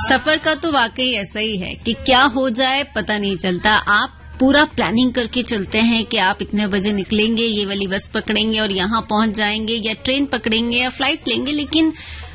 सफर का तो वाकई ऐसा ही है कि क्या हो जाए पता नहीं चलता। आप पूरा प्लानिंग करके चलते हैं कि आप इतने बजे निकलेंगे, ये वाली बस पकड़ेंगे और यहाँ पहुंच जाएंगे, या ट्रेन पकड़ेंगे या फ्लाइट लेंगे, लेकिन